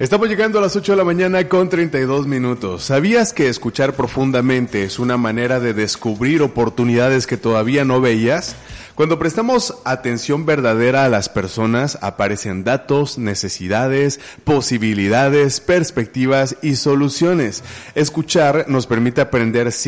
Estamos llegando a las 8 de la mañana con 32 minutos. ¿Sabías que escuchar profundamente es una manera de descubrir oportunidades que todavía no veías? Cuando prestamos atención verdadera a las personas, aparecen datos, necesidades, posibilidades, perspectivas y soluciones. Escuchar nos permite aprender